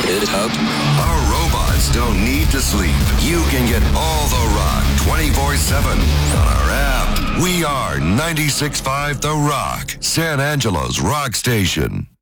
Our robots don't need to sleep. You can get all the rock 24/7 on our app. We are 96.5 The Rock, San Angelo's rock station.